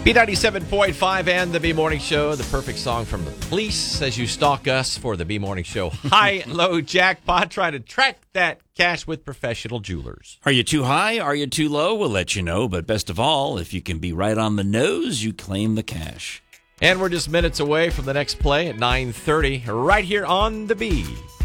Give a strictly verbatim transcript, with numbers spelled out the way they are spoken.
B ninety-seven point five and the B Morning Show, the perfect song from the Police as you stalk us for the B Morning Show high-low jackpot, trying to track that cash with professional jewelers. Are you too high? Are you too low? We'll let you know. But best of all, if you can be right on the nose, you claim the cash. And we're just minutes away from the next play at nine thirty right here on the B.